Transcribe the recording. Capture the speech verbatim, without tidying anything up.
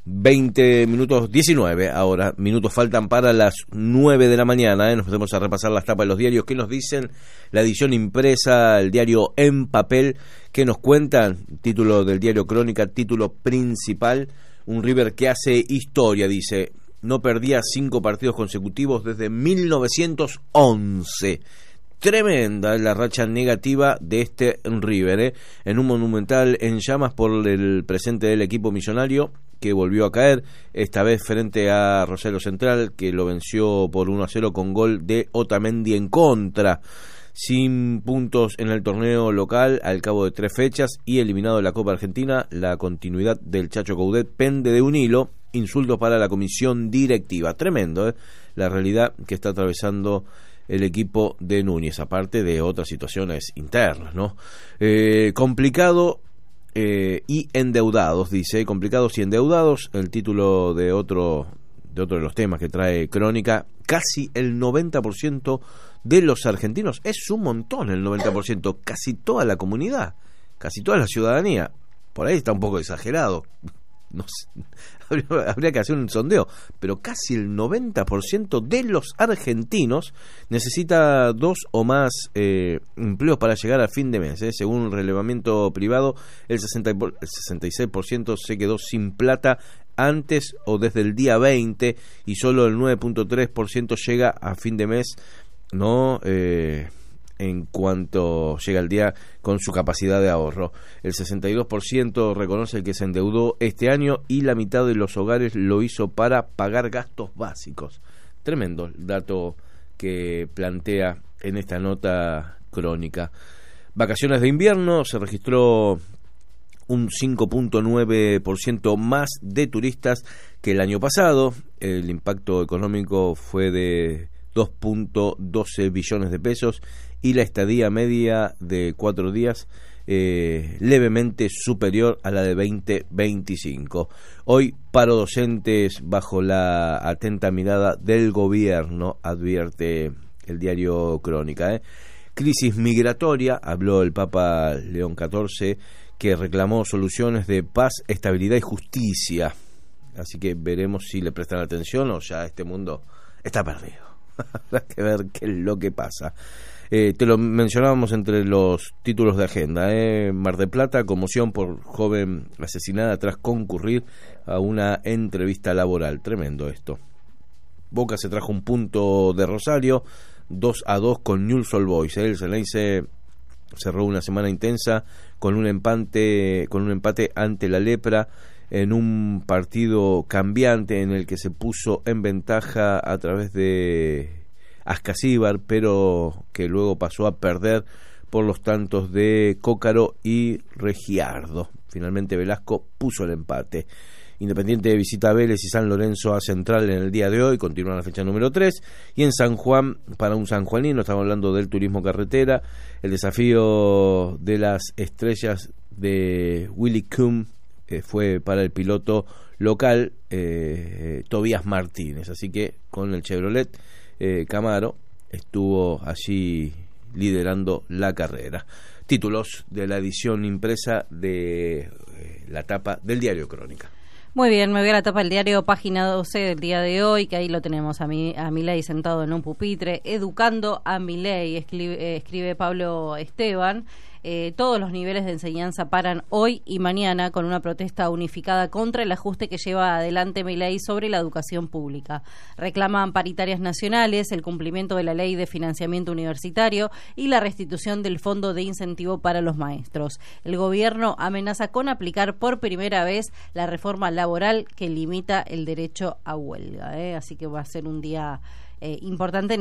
veinte minutos, diecinueve ahora, minutos faltan para las nueve de la mañana, ¿eh? Nos podemos a repasar las tapas de los diarios. ¿Qué nos dicen? La edición impresa, el diario en papel, ¿qué nos cuentan? Título del diario Crónica, título principal, un River que hace historia, dice, no perdía cinco partidos consecutivos desde mil novecientos once. Tremenda la racha negativa de este River, ¿eh? En un Monumental en llamas por el presente del equipo millonario, que volvió a caer, esta vez frente a Rosario Central, que lo venció por uno a cero con gol de Otamendi en contra. Sin puntos en el torneo local al cabo de tres fechas y eliminado de la Copa Argentina, la continuidad del Chacho Coudet pende de un hilo. Insultos para la comisión directiva. Tremendo, ¿eh? La realidad que está atravesando el equipo de Núñez, aparte de otras situaciones internas, ¿no? Eh, complicado eh, y endeudados, dice, complicados y endeudados, el título de otro de otro de los temas que trae Crónica. Casi el noventa por ciento de los argentinos, es un montón el noventa por ciento, casi toda la comunidad, casi toda la ciudadanía, por ahí está un poco exagerado, no sé, habría, habría que hacer un sondeo, pero casi el noventa por ciento de los argentinos necesita dos o más eh, empleos para llegar a fin de mes, eh. Según un relevamiento privado, el, sesenta, el sesenta y seis por ciento se quedó sin plata antes o desde el día veinte y solo el nueve punto tres por ciento llega a fin de mes, no eh, en cuanto llega el día con su capacidad de ahorro. El sesenta y dos por ciento reconoce que se endeudó este año y la mitad de los hogares lo hizo para pagar gastos básicos. Tremendo el dato que plantea en esta nota Crónica. Vacaciones de invierno, se registró un cinco punto nueve por ciento más de turistas que el año pasado. El impacto económico fue de dos punto doce billones de pesos y la estadía media de cuatro días eh, levemente superior a la de veinte veinticinco. Hoy paro docentes bajo la atenta mirada del gobierno, advierte el diario Crónica, ¿eh? Crisis migratoria, habló el Papa León catorce, que reclamó soluciones de paz, estabilidad y justicia. Así que veremos si le prestan atención o ya este mundo está perdido. Habrá que ver qué es lo que pasa. Eh, te lo mencionábamos entre los títulos de agenda, ¿eh? Mar del Plata, conmoción por joven asesinada tras concurrir a una entrevista laboral. Tremendo esto. Boca se trajo un punto de Rosario, dos a dos con Newell's Old Boys. ¿eh? El Ceneice cerró una semana intensa con un empate, con un empate ante la Lepra en un partido cambiante en el que se puso en ventaja a través de Ascasíbar, pero que luego pasó a perder por los tantos de Cócaro y Regiardo. Finalmente Velasco puso el empate. Independiente visita a Vélez y San Lorenzo a Central en el día de hoy, continúa la fecha número tres, y en San Juan, para un sanjuanino, estamos hablando del turismo carretera, el desafío de las estrellas de Willy Kuhn eh, fue para el piloto local eh, Tobías Martínez, así que con el Chevrolet eh, Camaro estuvo allí liderando la carrera. Títulos de la edición impresa de eh, la tapa del diario Crónica. Muy bien, me voy a la tapa del diario, página doce del día de hoy, que ahí lo tenemos a, mi, a Milei sentado en un pupitre, educando a Milei, escribe, eh, escribe Pablo Esteban. Eh, todos los niveles de enseñanza paran hoy y mañana con una protesta unificada contra el ajuste que lleva adelante Milei sobre la educación pública. Reclaman paritarias nacionales, el cumplimiento de la ley de financiamiento universitario y la restitución del fondo de incentivo para los maestros. El gobierno amenaza con aplicar por primera vez la reforma laboral que limita el derecho a huelga. ¿eh? Así que va a ser un día eh, importante.